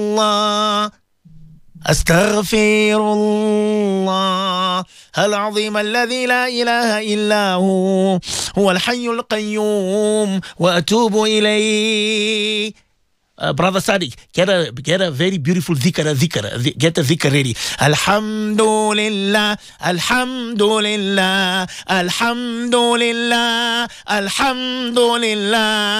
الله أستغفر الله العظيم الذي لا إله إلا هو الحي القيوم وأتوب إليه. Brother Sadiq, get a very beautiful dhikr, get a dhikr ready. Alhamdulillah, Alhamdulillah, Alhamdulillah, Alhamdulillah.